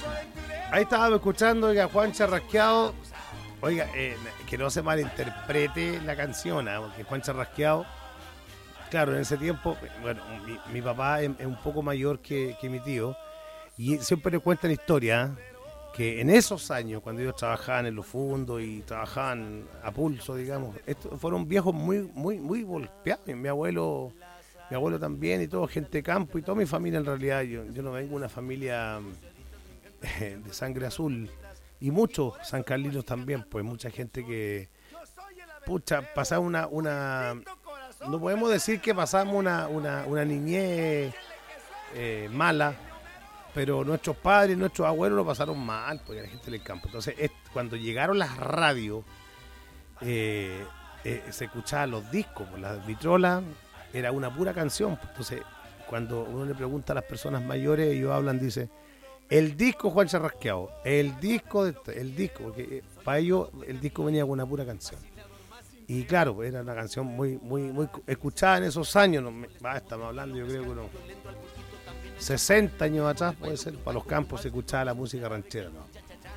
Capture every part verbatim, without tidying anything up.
Ahí estábamos escuchando, oiga, Juan Charrasqueado. Oiga, eh, que no se malinterprete la canción, ¿eh? Porque Juan Charrasqueado, claro, en ese tiempo, bueno, mi, mi papá es, es un poco mayor que, que mi tío, y siempre le cuentan historias, ¿eh? Que en esos años, cuando ellos trabajaban en los fundos y trabajaban a pulso, digamos, estos fueron viejos muy, muy, muy golpeados. Mi abuelo, mi abuelo también, y todo, gente de campo, y toda mi familia en realidad. Yo, yo no vengo de una familia eh, de sangre azul, y muchos San Carlitos también, pues mucha gente que, pucha, pasaba una, una, no podemos decir que pasamos una, una, una niñez eh, mala, pero nuestros padres, nuestros abuelos lo pasaron mal, porque la gente del campo. Entonces, es, cuando llegaron las radios, eh, eh, se escuchaban los discos, pues, las vitrolas, era una pura canción. Entonces, cuando uno le pregunta a las personas mayores, ellos hablan, dice, el disco Juan Charrasqueado, el disco, de, el disco, porque eh, para ellos el disco venía con una pura canción. Y claro, era una canción muy, muy, muy escuchada en esos años. No, me, ah, estamos hablando, yo creo que unos sesenta años atrás, puede ser, para los campos se escuchaba la música ranchera, ¿no?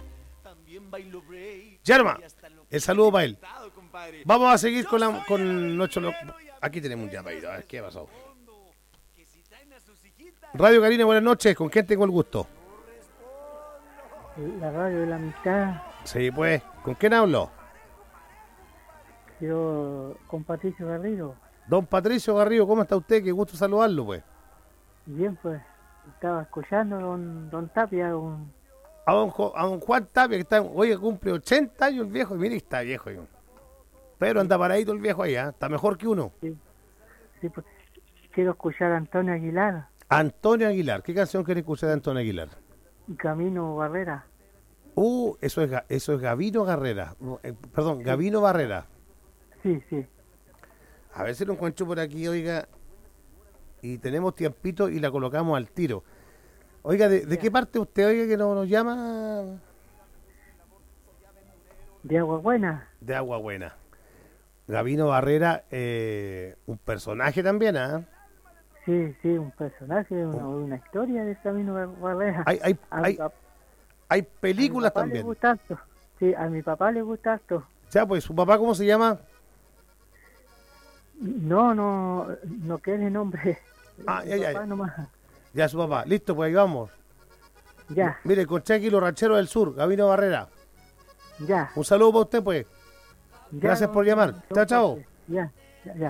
Yerma, el saludo para él. Vamos a seguir con, la, con nuestro... Aquí tenemos un llamadito, a ver qué ha pasado. Radio Karina, buenas noches, ¿con quién tengo el gusto? La radio de la amistad. Sí, pues, ¿con quién hablo? Yo, con Patricio Garrido. Don Patricio Garrido, ¿cómo está usted? Qué gusto saludarlo, pues. Bien, pues, estaba escuchando a don, don Tapia. Don... A, don, a don Juan Tapia, que está, oye, cumple ochenta años el viejo, y mire, está viejo. Yo. Pero anda paradito el viejo ahí, ¿eh? Está mejor que uno. Sí, sí, pues, quiero escuchar a Antonio Aguilar. Antonio Aguilar, ¿qué canción quiere escuchar de Antonio Aguilar? Camino Barrera. Uh, eso es, eso es Gavino Barrera, eh, perdón, sí. Gavino Barrera. Sí, sí. A ver si lo encuentro por aquí, oiga, y tenemos tiempito y la colocamos al tiro. Oiga, ¿de, de qué parte usted, oiga, que no, nos llama? De Agua Buena. De Agua Buena. Gavino Barrera, eh, un personaje también, ¿ah? ¿eh? Sí, sí, un personaje, una, una historia de Gavino Barrera. Hay, hay, a, hay, a, hay películas a mi papá también. Le gusta esto. Sí, a mi papá le gusta esto. Ya, pues, ¿su papá cómo se llama? No, no, no quiere nombre. Ah, ya, ya, ya. Nomás. Ya, su papá. Listo, pues ahí vamos. Ya. Mire, encontré aquí los rancheros del sur, Gavino Barrera. Ya. Un saludo para usted, pues. Ya, Gracias por llamar. Chao, chao. Ya, ya, ya.